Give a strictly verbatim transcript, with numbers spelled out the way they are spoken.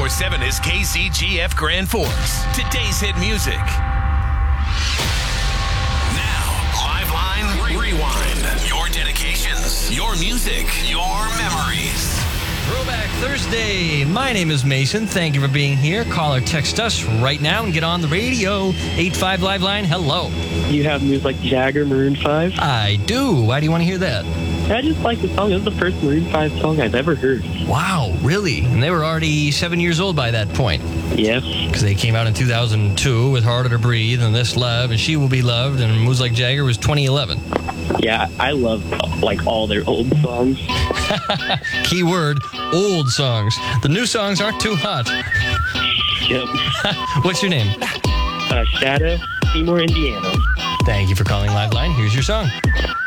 seven is K C G F Grand Forks. Today's hit music. Now, Liveline Rewind. Your dedications, your music, your memories. Throwback Thursday. My name is Mason. Thank you for being here. Call or text us right now and get on the radio. eight five Liveline. Hello. You have Moves Like Jagger, Maroon five? I do. Why do you want to hear that? I just like the song. It was the first Maroon five song I've ever heard. Wow, really? And they were already seven years old by that point. Yes. Because they came out in two thousand two with Harder to Breathe and This Love and She Will Be Loved, and Moves Like Jagger was twenty eleven. Yeah, I love, like, all their old songs. Key word, old songs. The new songs aren't too hot. Yep. What's your name? Uh, Shadow, Seymour, Indiana. Thank you for calling Liveline. Here's your song.